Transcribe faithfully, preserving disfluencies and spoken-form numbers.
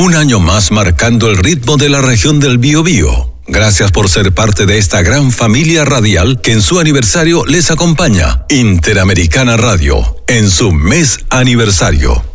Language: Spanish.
Un año más marcando el ritmo de la región del Biobío. Gracias por ser parte de esta gran familia radial que en su aniversario les acompaña. Interamericana Radio, en su mes aniversario.